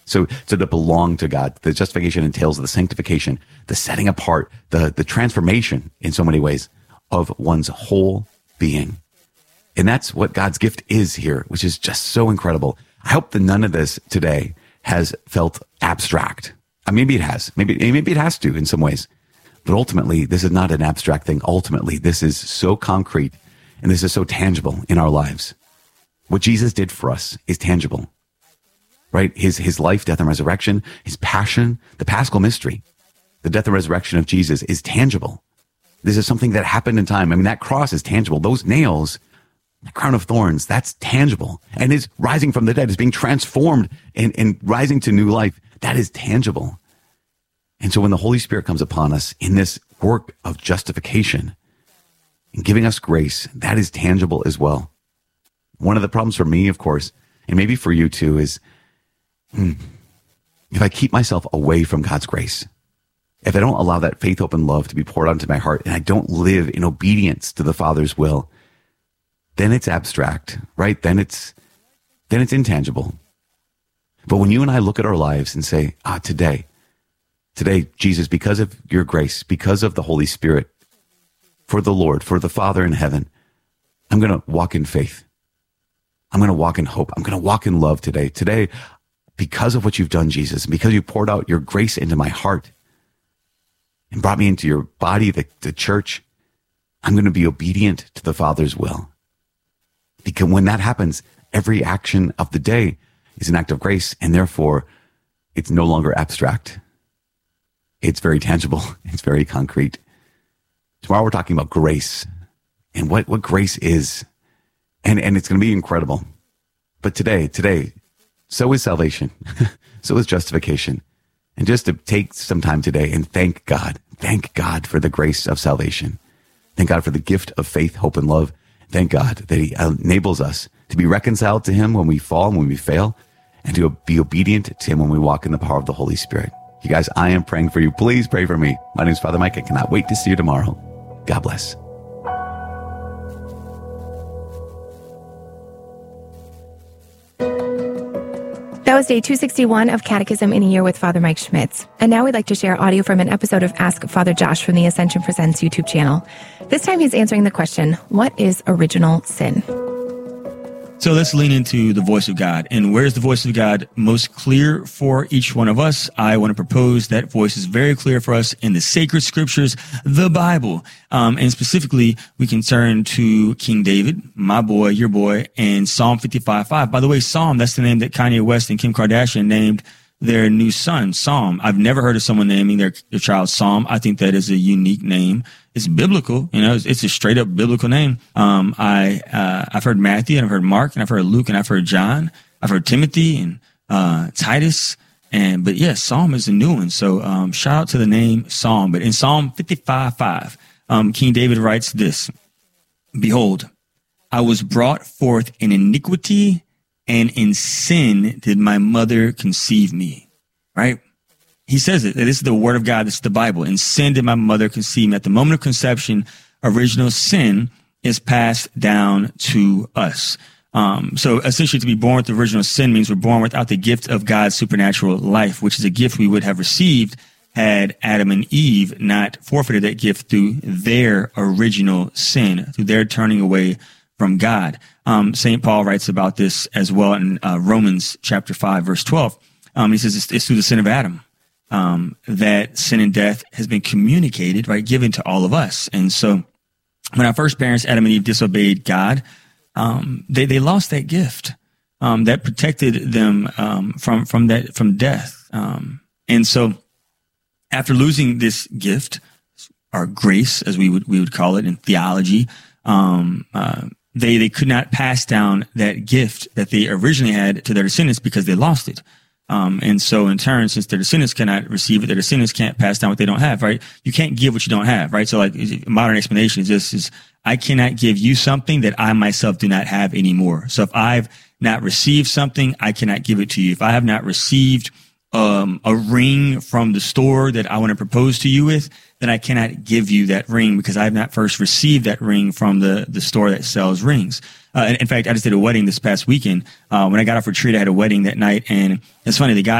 So to belong to God, the justification entails the sanctification, the setting apart, the transformation in so many ways of one's whole being. And that's what God's gift is here, which is just so incredible. I hope that none of this today has felt abstract. Maybe it has. Maybe it has to in some ways. But ultimately, this is not an abstract thing. Ultimately, this is so concrete and this is so tangible in our lives. What Jesus did for us is tangible, right? His life, death, and resurrection, his passion, the Paschal mystery, the death and resurrection of Jesus is tangible. This is something that happened in time. That cross is tangible. Those nails, the crown of thorns, that's tangible. And his rising from the dead is being transformed and rising to new life. That is tangible. And so when the Holy Spirit comes upon us in this work of justification and giving us grace, that is tangible as well. One of the problems for me, of course, and maybe for you too, is if I keep myself away from God's grace, if I don't allow that faith, hope, and love to be poured onto my heart, and I don't live in obedience to the Father's will, then it's abstract, right? Then it's intangible. But when you and I look at our lives and say, today, Jesus, because of your grace, because of the Holy Spirit, for the Lord, for the Father in heaven, I'm going to walk in faith. I'm going to walk in hope. I'm going to walk in love today. Today, because of what you've done, Jesus, because you poured out your grace into my heart and brought me into your body, the church, I'm going to be obedient to the Father's will. Because when that happens, every action of the day is an act of grace, and therefore it's no longer abstract. It's very tangible. It's very concrete. Tomorrow we're talking about grace and what grace is. And it's going to be incredible. But today, so is salvation. So is justification. And just to take some time today and thank God for the grace of salvation. Thank God for the gift of faith, hope, and love. Thank God that he enables us to be reconciled to him when we fall and when we fail, and to be obedient to him when we walk in the power of the Holy Spirit. You guys, I am praying for you. Please pray for me. My name is Father Mike. I cannot wait to see you tomorrow. God bless. That was day 261 of Catechism in a Year with Father Mike Schmitz. And now we'd like to share audio from an episode of Ask Father Josh from the Ascension Presents YouTube channel. This time he's answering the question, what is original sin? So let's lean into the voice of God. And where's the voice of God most clear for each one of us? I want to propose that voice is very clear for us in the sacred scriptures, the Bible. And specifically, we can turn to King David, my boy, your boy, and Psalm 55:5. By the way, Psalm, that's the name that Kanye West and Kim Kardashian named their new son, Psalm. I've never heard of someone naming their child Psalm. I think that is a unique name. It's biblical, it's a straight up biblical name. I've heard Matthew, and I've heard Mark, and I've heard Luke, and I've heard John. I've heard Timothy and Titus, but yes, Psalm is a new one. So shout out to the name Psalm. But in Psalm 55:5, King David writes this: "Behold, I was brought forth in iniquity, and in sin did my mother conceive me." Right? He says it. This is the word of God. This is the Bible. "In sin did my mother conceive me." At the moment of conception, original sin is passed down to us. So essentially, to be born with original sin means we're born without the gift of God's supernatural life, which is a gift we would have received had Adam and Eve not forfeited that gift through their original sin, through their turning away from God. St. Paul writes about this as well in Romans chapter 5, verse 12. He says it's through the sin of Adam that sin and death has been communicated, right, given to all of us. And so when our first parents, Adam and Eve, disobeyed God, they lost that gift that protected them from death. And so after losing this gift, or grace, as we would call it in theology, they could not pass down that gift that they originally had to their descendants because they lost it. And so in turn, since their descendants cannot receive it, their descendants can't pass down what they don't have, right? You can't give what you don't have, right? So like modern explanation is I cannot give you something that I myself do not have anymore. So if I've not received something, I cannot give it to you. If I have not received a ring from the store that I want to propose to you with, then I cannot give you that ring because I have not first received that ring from the store that sells rings. In fact, I just did a wedding this past weekend. When I got off retreat, I had a wedding that night, and it's funny, the guy